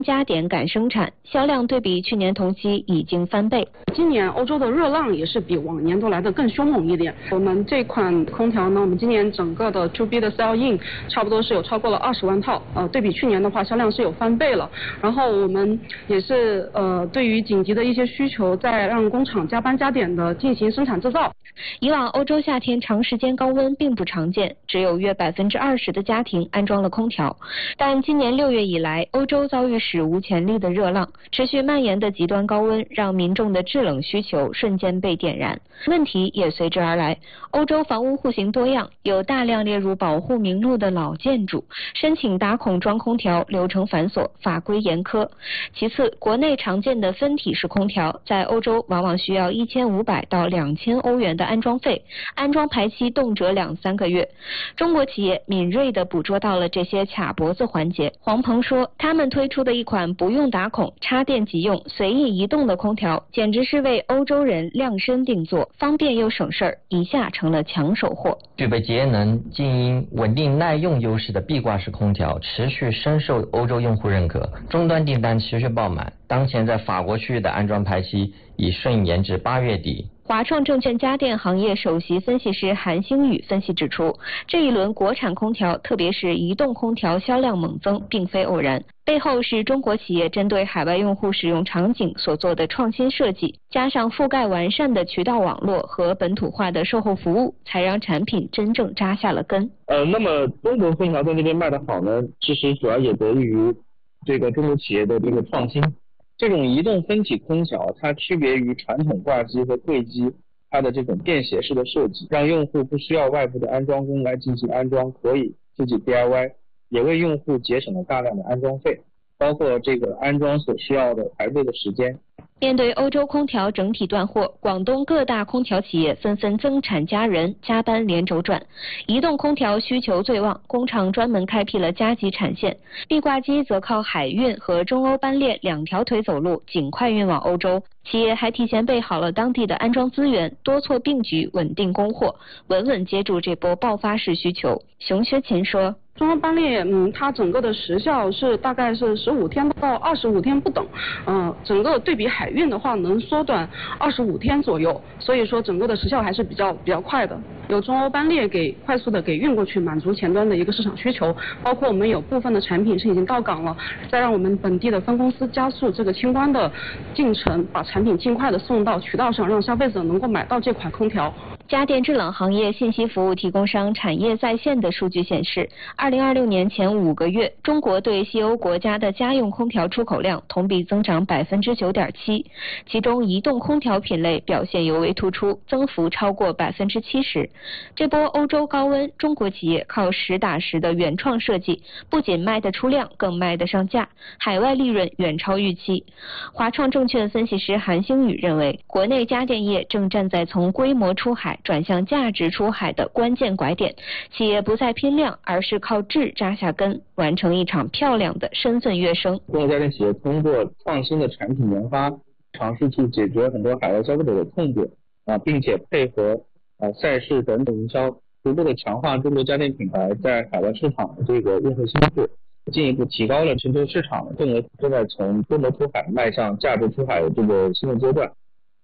加点赶生产，销量对比去年同期已经翻倍。 今年欧洲的热浪也是比往年都来得更凶猛一点。我们这款空调呢，我们今年整个的 To B 的 sell in 差不多是有超过了20万套，对比去年的话销量是有翻倍了。然后我们也是对于紧急的一些需求，在让工厂加班加点的进行生产制造。 以往欧洲夏天长时间高温并不常见，只有约20%的家庭安装了空调。但今年6月以来，欧洲遭遇史无前例的热浪，持续蔓延的极端高温让民众的制冷需求瞬间被点燃，问题也随之而来。欧洲房屋户型多样，有大量列入保护名录的老建筑，申请打孔装空调流程繁琐，法规严苛。其次，国内常见的分体式空调在欧洲往往需要1500到2000欧元的安装费，安装排期动辄2-3个月。中国企业敏锐地捕捉到了这些卡脖子环节。黄鹏说，他们推出的一款不用打孔、插电即用、随意移动的空调，简直是为欧洲人量身定做，方便又省事儿，一下成了抢手货。 具备节能、静音、稳定、耐用优势的壁挂式空调持续深受欧洲用户认可，终端订单持续爆满。当前在法国区域的安装排期已顺延至8月底。 华创证券家电行业首席分析师韩星宇分析指出，这一轮国产空调，特别是移动空调销量猛增，并非偶然，背后是中国企业针对海外用户使用场景所做的创新设计，加上覆盖完善的渠道网络和本土化的售后服务，才让产品真正扎下了根。 那么中国空调在这边卖得好呢，其实主要也得益于这个中国企业的这个创新。这种移动分体空调，它区别于传统挂机和柜机，它的这种便携式的设计，让用户不需要外部的安装工来进行安装，可以自己 DIY， 也为用户节省了大量的安装费，包括这个安装所需要的排队的时间。 面对欧洲空调整体断货，广东各大空调企业纷纷增产加人，加班连轴转。移动空调需求最旺，工厂专门开辟了加急产线，壁挂机则靠海运和中欧班列2条腿走路，尽快运往欧洲。企业还提前备好了当地的安装资源，多措并举，稳定供货，稳稳接住这波爆发式需求。熊学勤说， 中欧班列，它整个的时效是大概是15天到25天不等，整个对比海运的话能缩短25天左右，所以说整个的时效还是比较快的。有中欧班列快速的给运过去，满足前端的一个市场需求，包括我们有部分的产品是已经到港了，再让我们本地的分公司加速这个清关的进程，把产品尽快的送到渠道上，让消费者能够买到这款空调。 家电制冷行业信息服务提供商产业在线的数据显示，2026年前5个月，中国对西欧国家的家用空调出口量同比增长9.7%，其中移动空调品类表现尤为突出，增幅超过70%。这波欧洲高温，中国企业靠实打实的原创设计，不仅卖得出量，更卖得上价，海外利润远超预期。华创证券分析师韩星宇认为，国内家电业正站在从规模出海转向价值出海的关键拐点，企业不再拼量，而是靠质扎下根，完成一场漂亮的身份跃升。 中国家电企业通过创新的产品研发，尝试去解决很多海外消费者的痛点并且配合赛事等等营销，逐步的强化中国家电品牌在海外市场的这个用户心智，进一步提高了全球市场的份额，正在从规模出海迈向价值出海的这个新的阶段。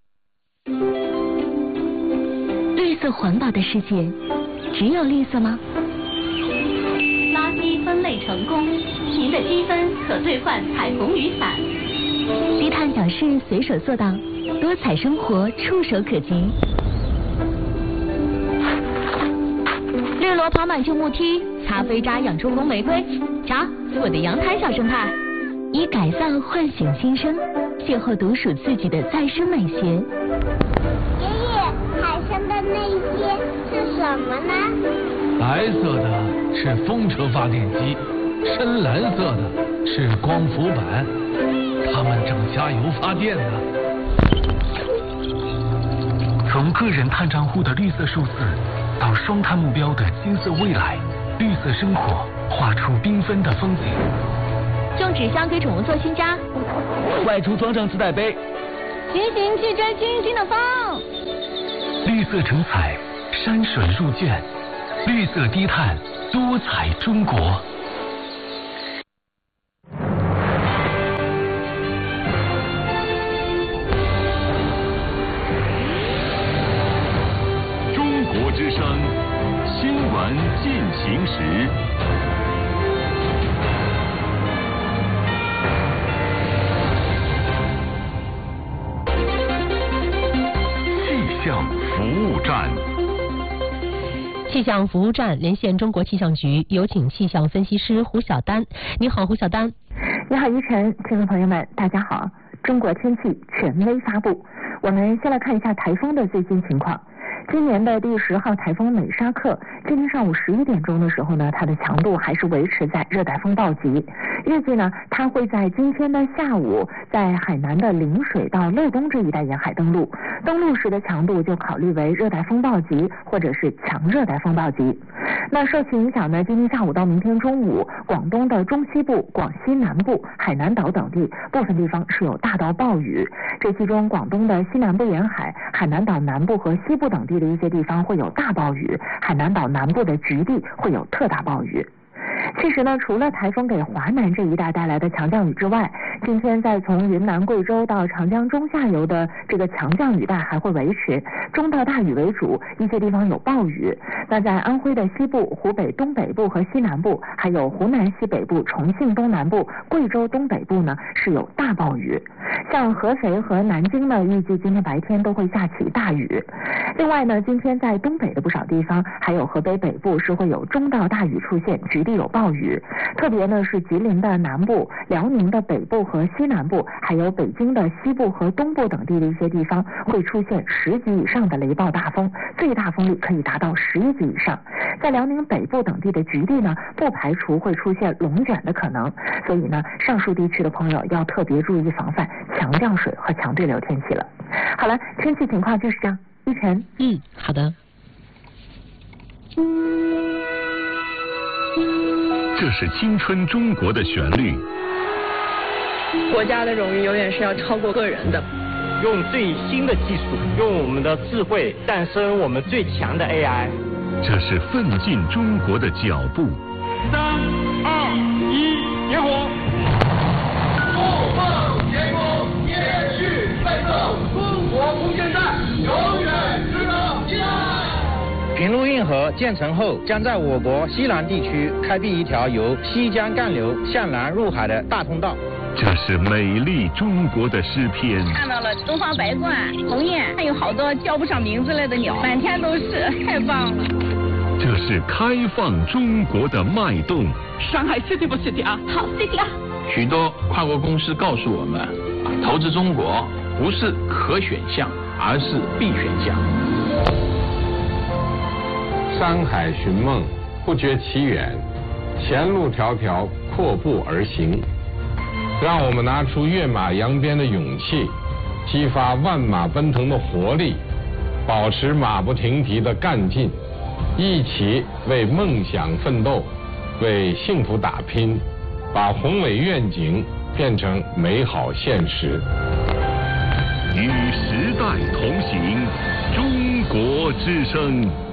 绿色环保的世界，只有绿色吗？ 垃圾分类成功，您的积分可兑换彩虹雨伞。 低碳小事随手做到，多彩生活触手可及。绿萝跑满旧木梯，擦飞渣养出红玫瑰。瞧，我的阳台小生态。以改造唤醒新生，邂逅独属自己的再生美学。 爷爷，海上的那些是什么呢？ 白色的是风车发电机，深蓝色的是光伏板，它们正加油发电呢。从个人碳账户的绿色数字到双碳目标的金色未来，绿色生活画出缤纷的风景。 种纸箱给宠物做新家， 外出装上自带杯， 骑行去追军心的风。 绿色成彩，山水入卷，绿色低碳，多彩中国。 行时。气象服务站。 气象服务站连线中国气象局，有请气象分析师胡晓丹。你好，胡晓丹。 你好，依晨，听众朋友们，大家好。中国天气权威发布，我们先来看一下台风的最新情况。今年的第10号台风美沙克，今天上午11点钟的时候呢，它的强度还是维持在热带风暴级。预计呢，它会在今天的下午，在海南的陵水到乐东这一带沿海登陆。登陆时的强度就考虑为热带风暴级或者是强热带风暴级。那受其影响呢，今天下午到明天中午，广东的中西部、广西南部、海南岛等地部分地方是有大到暴雨。这其中，广东的西南部沿海、海南岛南部和西部等地的一些地方会有大暴雨，海南岛南部的局地会有特大暴雨。其实呢，除了台风给华南这一带带来的强降雨之外，今天在从云南、贵州到长江中下游的这个强降雨带还会维持，中到大雨为主，一些地方有暴雨。那在安徽的西部、湖北东北部和西南部，还有湖南西北部、重庆东南部、贵州东北部呢是有大暴雨。像合肥和南京呢，预计今天白天都会下起大雨。另外呢，今天在东北的不少地方，还有河北北部是会有中到大雨出现，局地有暴雨。特别呢是吉林的南部、辽宁的北部和西南部，还有北京的西部和东部等地的一些地方会出现10级以上的雷暴大风，最大风力可以达到11级以上。在辽宁北部等地的局地呢，不排除会出现龙卷的可能，所以呢，上述地区的朋友要特别注意防范强降水和强对流天气了。好了，天气情况就是这样。依晨， 好的。 这是青春中国的旋律。 国家的荣誉永远是要超过个人的。 用最新的技术，用我们的智慧诞生我们最强的 AI。 这是奋进中国的脚步。 3、2、1，点火！不放前锋，延续奋斗，中国空间站永远值得期待。 平陆运河建成后，将在我国西南地区开辟一条由西江干流向南入海的大通道。 这是美丽中国的诗篇。 看到了东方白鹳、鸿雁，还有好多叫不上名字来的鸟，满天都是，太棒了。 这是开放中国的脉动。 上海 City 不 City 啊？ 好 City 啊！ 许多跨国公司告诉我们，投资中国不是可选项，而是必选项。 山海寻梦，不觉其远；前路迢迢，阔步而行。让我们拿出跃马扬鞭的勇气，激发万马奔腾的活力，保持马不停蹄的干劲，一起为梦想奋斗，为幸福打拼，把宏伟愿景变成美好现实。 与时代同行，中国之声。